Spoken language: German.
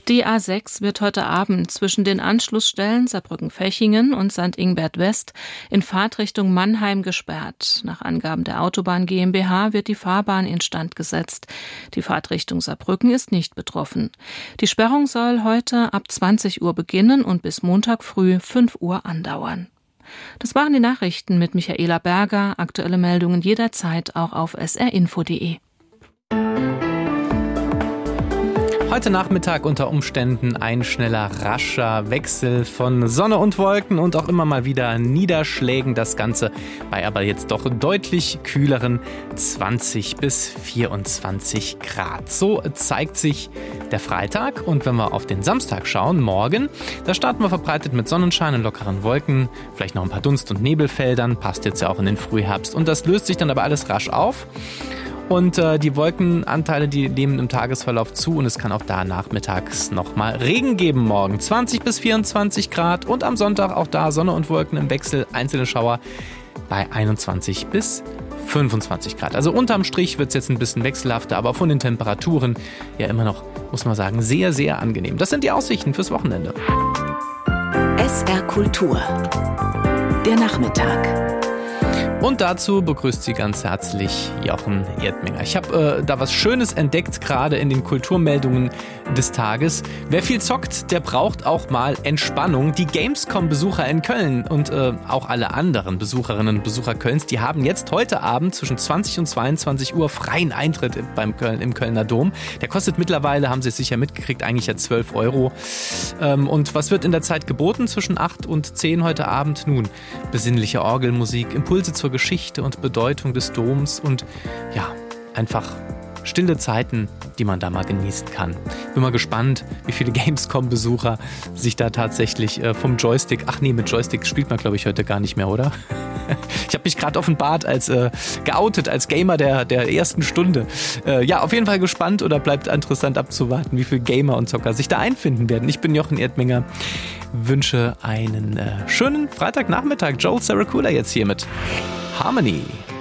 Die A6 wird heute Abend zwischen den Anschlussstellen Saarbrücken-Fechingen und St. Ingbert West in Fahrtrichtung Mannheim gesperrt. Nach Angaben der Autobahn GmbH wird die Fahrbahn instand gesetzt. Die Fahrtrichtung Saarbrücken ist nicht betroffen. Die Sperrung soll heute ab 20 Uhr beginnen und bis Montag früh 5 Uhr andauern. Das waren die Nachrichten mit Michaela Berger. Aktuelle Meldungen jederzeit auch auf srinfo.de. Heute Nachmittag unter Umständen ein schneller, rascher Wechsel von Sonne und Wolken und auch immer mal wieder Niederschlägen. Das Ganze bei aber jetzt doch deutlich kühleren 20 bis 24 Grad. So zeigt sich der Freitag. Und wenn wir auf den Samstag schauen, morgen, da starten wir verbreitet mit Sonnenschein und lockeren Wolken. Vielleicht noch ein paar Dunst- und Nebelfeldern. Passt jetzt ja auch in den Frühherbst. Und das löst sich dann aber alles rasch auf. Und die Wolkenanteile, die nehmen im Tagesverlauf zu und es kann auch da nachmittags nochmal Regen geben morgen. 20 bis 24 Grad und am Sonntag auch da Sonne und Wolken im Wechsel, einzelne Schauer bei 21 bis 25 Grad. Also unterm Strich wird es jetzt ein bisschen wechselhafter, aber von den Temperaturen ja immer noch, muss man sagen, sehr, sehr angenehm. Das sind die Aussichten fürs Wochenende. SR Kultur, der Nachmittag. Und dazu begrüßt Sie ganz herzlich Jochen Erdminger. Ich habe da was Schönes entdeckt, gerade in den Kulturmeldungen des Tages. Wer viel zockt, der braucht auch mal Entspannung. Die Gamescom-Besucher in Köln und auch alle anderen Besucherinnen und Besucher Kölns, die haben jetzt heute Abend zwischen 20 und 22 Uhr freien Eintritt im Kölner Dom. Der kostet mittlerweile, haben Sie es sicher mitgekriegt, eigentlich ja 12 Euro. Und was wird in der Zeit geboten zwischen 8 und 10 heute Abend? Nun, besinnliche Orgelmusik, Impulse zur Geschichte und Bedeutung des Doms und ja, einfach stille Zeiten, die man da mal genießen kann. Bin mal gespannt, wie viele Gamescom-Besucher sich da tatsächlich vom Joystick, mit Joystick spielt man, glaube ich, heute gar nicht mehr, oder? Ich habe mich gerade offenbart als geoutet, als Gamer der ersten Stunde. Ja, auf jeden Fall gespannt oder bleibt interessant abzuwarten, wie viele Gamer und Zocker sich da einfinden werden. Ich bin Jochen Erdminger, wünsche einen schönen Freitagnachmittag. Joel Saracula jetzt hier mit Harmony.